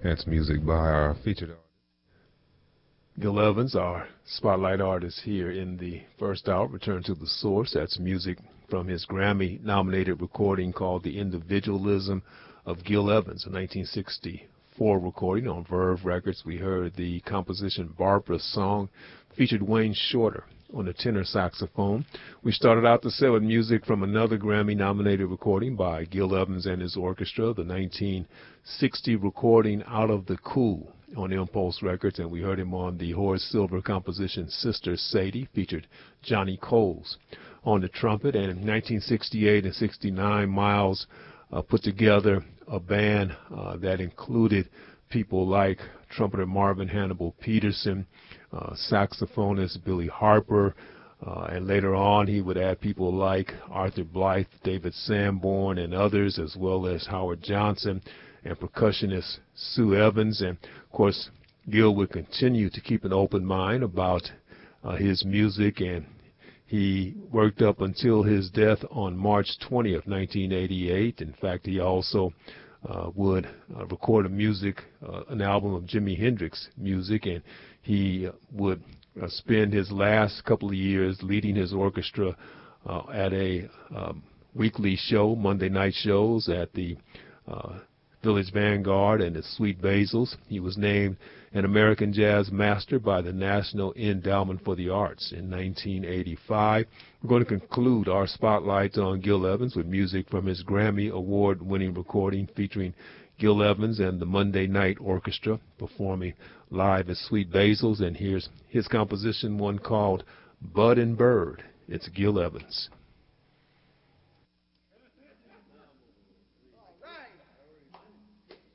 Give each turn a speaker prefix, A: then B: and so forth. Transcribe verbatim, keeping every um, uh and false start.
A: That's music by our featured artist,
B: Gil Evans, our spotlight artist here in the first hour. Return to the Source. That's music from his Grammy-nominated recording called The Individualism of Gil Evans, a nineteen sixty-four recording on Verve Records. We heard the composition Barbara's Song, featured Wayne Shorter on the tenor saxophone. We started out the set with music from another Grammy-nominated recording by Gil Evans and his orchestra, the nineteen sixty recording Out of the Cool on Impulse Records, and we heard him on the Horace Silver composition Sister Sadie, featured Johnny Coles on the trumpet. And in nineteen sixty-eight and sixty-nine, Miles uh, put together a band uh, that included people like trumpeter Marvin Hannibal Peterson, uh, saxophonist Billy Harper, uh, and later on he would add people like Arthur Blythe, David Sanborn, and others, as well as Howard Johnson and percussionist Sue Evans. And of course, Gil would continue to keep an open mind about uh, his music, and he worked up until his death on March twentieth, nineteen eighty-eight. In fact, he also uh, would uh, record a music, uh, an album of Jimi Hendrix music, and he uh, would uh, spend his last couple of years leading his orchestra uh, at a um, weekly show, Monday night shows at the uh, Village Vanguard and the Sweet Basils. He was named an American Jazz Master by the National Endowment for the Arts in nineteen eighty-five. We're going to conclude our spotlight on Gil Evans with music from his Grammy Award-winning recording featuring Gil Evans and the Monday Night Orchestra performing live at Sweet Basils. And here's his composition, one called Bud and Bird. It's Gil Evans.